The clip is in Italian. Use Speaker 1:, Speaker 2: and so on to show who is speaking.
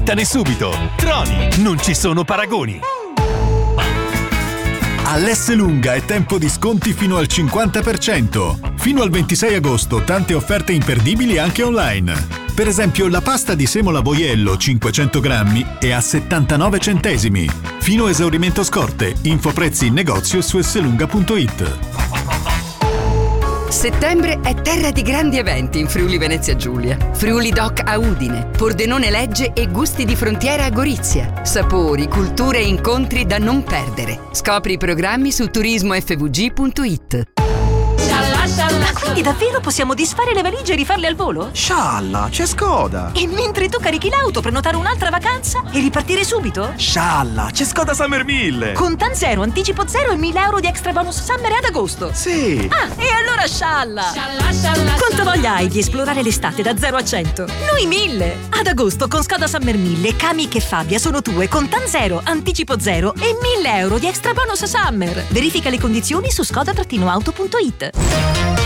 Speaker 1: Slittane subito. Troni, non ci sono paragoni.
Speaker 2: All'Esselunga è tempo di sconti fino al 50%. Fino al 26 agosto tante offerte imperdibili anche online. Per esempio la pasta di semola Voiello 500 grammi è a 79 centesimi. Fino a esaurimento scorte. Infoprezzi in negozio su esselunga.it.
Speaker 3: Settembre è terra di grandi eventi in Friuli Venezia Giulia. Friuli Doc a Udine, Pordenone Legge e Gusti di Frontiera a Gorizia. Sapori, culture e incontri da non perdere. Scopri i programmi su turismofvg.it.
Speaker 4: Ma quindi davvero possiamo disfare le valigie e rifarle al volo?
Speaker 5: Scialla, c'è Skoda!
Speaker 4: E mentre tu carichi l'auto, prenotare un'altra vacanza e ripartire subito?
Speaker 5: Scialla, c'è Skoda Summer 1000!
Speaker 4: Contan zero, anticipo zero e 1.000 euro di extra bonus summer ad agosto.
Speaker 5: Sì!
Speaker 4: Ah, e allora scialla! Quanto voglia hai di esplorare l'estate da 0 a 100? Noi 1000! Ad agosto con Skoda Summer 1000, Kamiq e Fabia sono tue, Contan zero, anticipo zero e 1.000 euro di extra bonus summer. Verifica le condizioni su skoda-auto.it.